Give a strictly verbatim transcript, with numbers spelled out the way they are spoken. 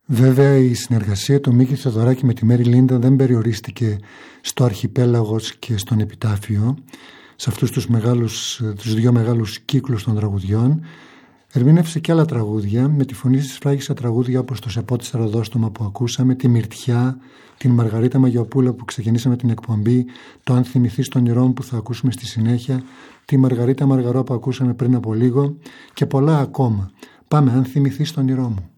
Βέβαια η συνεργασία του Μίκη Θεοδωράκη με τη Μέρι Λίντα δεν περιορίστηκε στο Αρχιπέλαγος και στον Επιτάφιο, σε αυτούς τους, μεγάλους, τους δύο μεγάλους κύκλους των τραγουδιών. Ερμήνευσε και άλλα τραγούδια, με τη φωνή της φράγισα τραγούδια όπως το «Σεπό της Ροδόστομα» που ακούσαμε, τη «Μυρτιά», την Μαργαρίτα Μαγιοπούλα που ξεκινήσαμε την εκπομπή, το «Αν θυμηθείς τον ηρώ» που θα ακούσουμε στη συνέχεια, τη Μαργαρίτα Μαργαρό που ακούσαμε πριν από λίγο και πολλά ακόμα. Πάμε, «Αν θυμηθείς τον ηρώ μου».